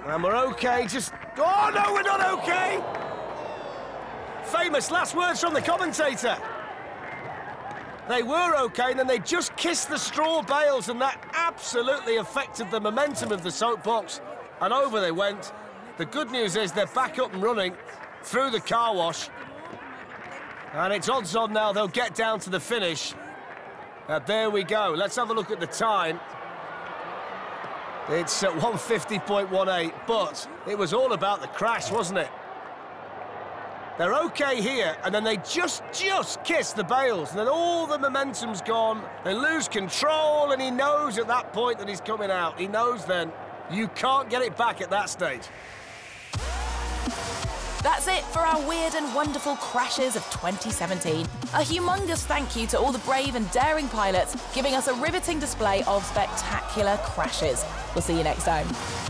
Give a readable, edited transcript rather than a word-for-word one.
And we're okay, just... Oh, no, we're not okay! Famous last words from the commentator. They were okay, and then they just kissed the straw bales, and that absolutely affected the momentum of the soapbox, and over they went. The good news is they're back up and running through the car wash, and it's odds on now they'll get down to the finish. There we go. Let's have a look at the time. It's at 1:50.18, but it was all about the crash, wasn't it? They're okay here, and then they just kiss the bales, and then all the momentum's gone. They lose control, and he knows at that point that he's coming out. He knows then you can't get it back at that stage. That's it for our weird and wonderful crashes of 2017. A humongous thank you to all the brave and daring pilots giving us a riveting display of spectacular crashes. We'll see you next time.